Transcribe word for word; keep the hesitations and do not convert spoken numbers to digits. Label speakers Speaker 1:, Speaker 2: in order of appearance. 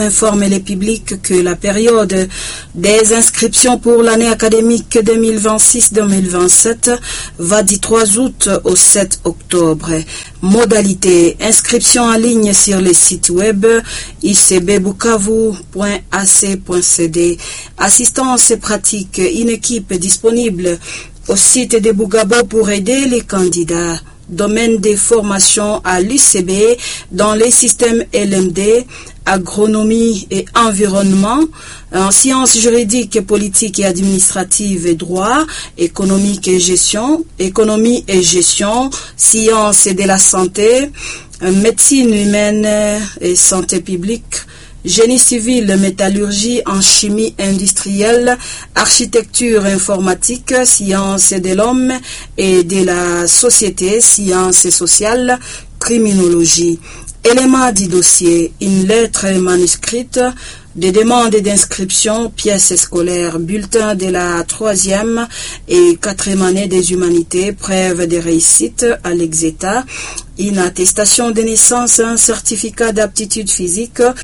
Speaker 1: Informe les publics que la période des inscriptions pour l'année académique deux mille vingt-six deux mille vingt-sept va du trois août au sept octobre. Modalité: inscription en ligne sur le site web i c b bukavu point a c point c d. Assistance pratique: une équipe disponible au site de Bougabo pour aider les candidats. Domaine des formations à l'U C B dans les systèmes L M D, agronomie et environnement, en sciences juridiques, politiques et administratives et droit, économique et gestion, économie et gestion, sciences de la santé, médecine humaine et santé publique, génie civil, métallurgie en chimie industrielle, architecture informatique, sciences de l'homme et de la société, sciences sociales, criminologie. Éléments du dossier: une lettre manuscrite, des demandes d'inscription, pièces scolaires, bulletin de la troisième et quatrième année des humanités, preuve de réussite à l'exéta, une attestation de naissance, un certificat d'aptitude physique,